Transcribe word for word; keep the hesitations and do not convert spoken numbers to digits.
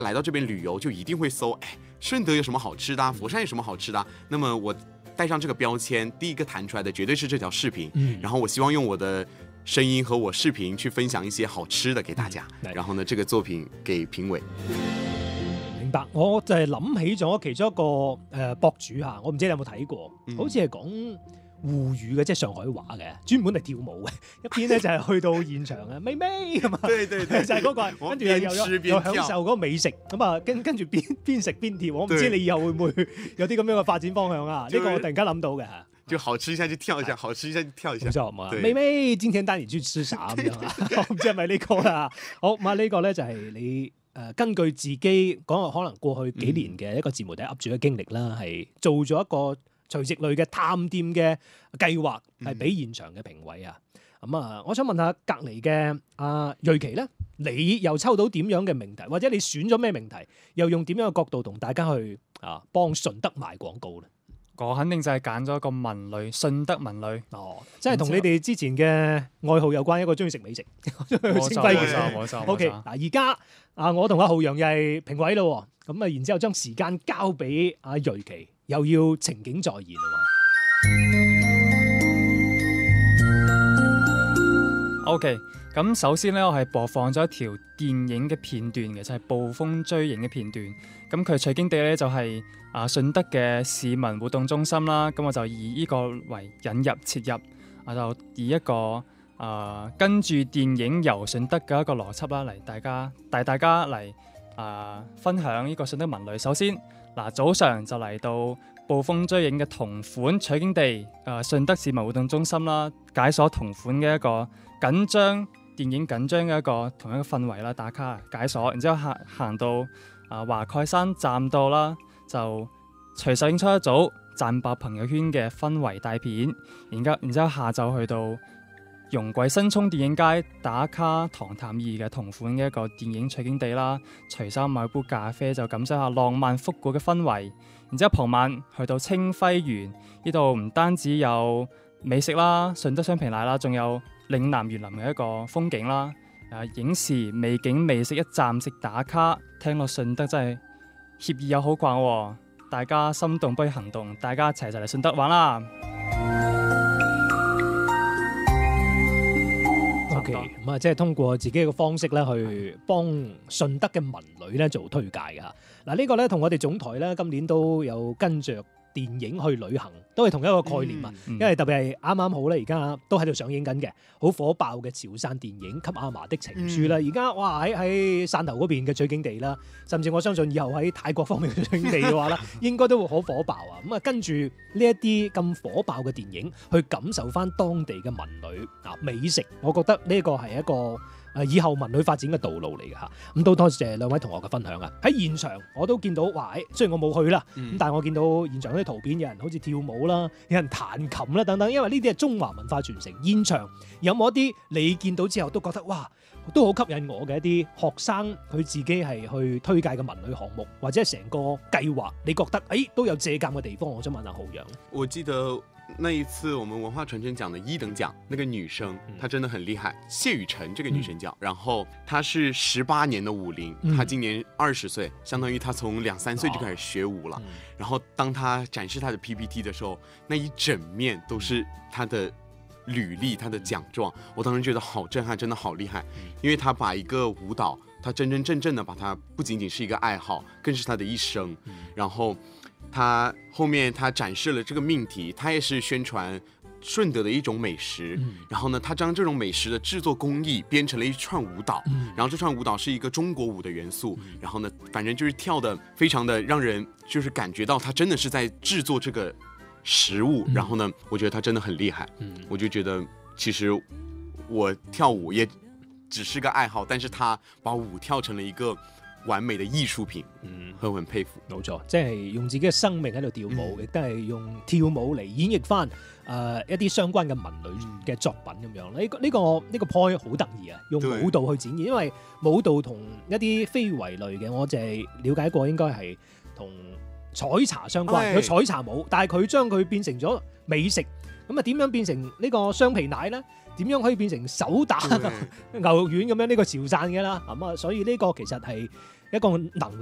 来到这边旅游就一定会搜，哎，顺德有什么好吃的、啊，佛山有什么好吃的、啊，那么我带上这个标签，第一个弹出来的绝对是这条视频。嗯，然后我希望用我的声音和我視頻去分享一些好吃的給大家，嗯、然後呢，這個作品給評委。 明白，我就係諗起咗其中一個誒、呃、博主嚇，我唔知你有冇睇過，嗯、好似係講滬語嘅，即係上海話嘅，專門嚟跳舞嘅。一邊咧就係去到現場啊，妹妹咁啊，對對對，就係嗰個，跟住又又又享受嗰個美食，咁啊跟跟住邊邊食邊跳，我唔知你以後會唔會有啲咁樣嘅發展方向啊？呢個我突然間諗到嘅嚇。就好吃一下就跳一下，好吃一下就跳一下。冇錯嘛，妹妹今天帶你去吃啥咁樣啊？我唔知係咪呢個啦。好咁啊，呢個咧就係你誒根據自己講，可能過去幾年嘅一個自媒體 up 主嘅經歷啦，係、嗯、做咗一個垂直類嘅探店嘅計劃，係俾現場嘅評委啊。咁啊、嗯，我想問下隔離嘅阿瑞琪咧，你又抽到點樣嘅命題，或者你選咗咩命題，又用點樣嘅角度同大家去啊幫順德賣廣告咧？ 我肯定就係揀咗一個文旅，順德文旅。 哦，即係同你哋之前嘅愛好有關，一個中意食美食， 冇錯冇錯冇錯。 O K， 嗱而家啊，我同阿浩洋又係評委咯，咁啊，然之後將時間交俾阿瑞琪，又要情景再現啦。 O K， 咁首先咧，我係播放咗一條電影嘅片段嘅，就係、是、暴風追影嘅片段。咁佢取景地咧就係、是。啊，順德嘅市民活動中心啦，咁我就以呢個為引入切入，我就以一個啊、呃、跟住電影遊順德嘅一個邏輯啦，嚟大家帶大家嚟啊、呃、分享呢個順德文旅。首先嗱、呃，早上就嚟到暴風追影嘅同款取景地啊，順、呃、德市民活動中心啦，解鎖同款嘅一個緊張電影緊張嘅一個同一個氛圍啦，打卡解鎖，然之後行行到啊、呃、華蓋山站到啦。就隨手影出一組讚爆朋友圈嘅氛圍大片，然之後，然之後下晝去到容桂新涌電影街打卡《唐探二》嘅同款嘅一個電影取景地啦，隨手買杯咖啡就感受下浪漫復古嘅氛圍。然之後傍晚去到清暉園呢度，唔單止有美食啦、順德雙皮奶啦，仲有嶺南園林嘅一個風景啦。啊，影視美景美食一站式打卡，聽落順德真係〜協議有好慣喎，大家心動不如行動，大家一齊就嚟順德玩啦。OK，咁啊，即係通過自己嘅方式咧，去幫順德嘅文旅咧做推介㗎。嗱，呢個咧同我哋總台咧今年都有跟着電影去旅行，都係同一個概念啊！嗯嗯、因為特別係啱啱好咧，而家都喺度上映緊嘅，好火爆嘅潮汕電影《給阿嫲的情書》啦！而家、嗯、哇喺喺汕頭嗰邊嘅取景地啦，甚至我相信以後喺泰國方面嘅取景地嘅話咧，應該都會好火爆啊！咁啊，跟住呢一啲咁火爆嘅電影，去感受翻當地嘅文旅啊美食，我覺得呢個係一個誒以後文旅發展嘅道路嚟嘅嚇，咁都多謝兩位同學嘅分享啊！喺現場我都見到，哇！雖然我冇去啦，咁、嗯、但係我見到現場啲圖片，有人好似跳舞啦，有人彈琴啦等等，因為呢啲係中華文化傳承。現場有冇一啲你見到之後都覺得哇，都好吸引我嘅一啲學生佢自己係去推介嘅文旅項目，或者係成個計劃，你覺得誒、哎、都有借鑑嘅地方？我想問下浩洋。 我記得那一次我們文化傳承獎的一等獎，那個女生，她真的很厲害，謝雨辰這個女生叫，嗯、然後她是十八年的舞齡，嗯、她今年二十歲，相當於她從兩三歲就開始學舞了。哦嗯、然後當她展示她的 P P T 的時候，那一整面都是她的履歷、她的獎狀，我當時覺得好震撼，真的好厲害，因為她把一個舞蹈，她真真正正的把它不僅僅是一個愛好，更是她的一生，嗯、然後。他後面他展示了這個命題，他也是宣傳順德的一種美食，嗯、然後呢，他將這種美食的製作工藝編成了一串舞蹈，嗯、然後這串舞蹈是一個中國舞的元素，嗯、然後呢，反正就是跳得非常的讓人就是感覺到他真的是在製作這個食物，嗯、然後呢，我覺得他真的很厲害，嗯、我就覺得其實我跳舞也只是個愛好，但是他把舞跳成了一個完美的藝術品，嗯，我很佩服。 冇錯，即係用自己嘅生命喺度跳舞，亦都係用跳舞嚟演繹翻誒一啲相關嘅文旅嘅作品咁樣。呢、呢個呢、呢個呢、呢個 point 好得意啊，用舞蹈去展現，因為舞蹈同一啲非遺類嘅，我淨係了解過應該係同採茶相關，佢採茶舞，但係佢將佢變成咗美食。 咁啊點樣變成呢個雙皮奶咧？點樣可以變成手打牛肉丸咁樣呢個潮汕嘅啦？咁啊，所以呢個其實係一個能